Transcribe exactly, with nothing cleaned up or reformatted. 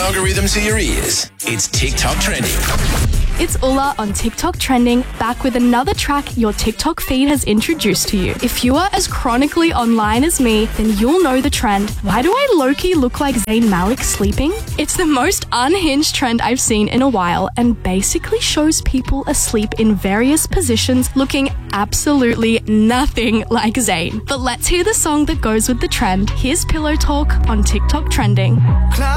algorithms to your ears. It's TikTok Trending. It's Ulla on TikTok Trending, back with another track your TikTok feed has introduced to you. If you are as chronically online as me, then you'll know the trend. Why do I low-key look like Zayn Malik sleeping? It's the most unhinged trend I've seen in a while and basically shows people asleep in various positions looking absolutely nothing like Zayn. But let's hear the song that goes with the trend. Here's Pillow Talk on TikTok Trending.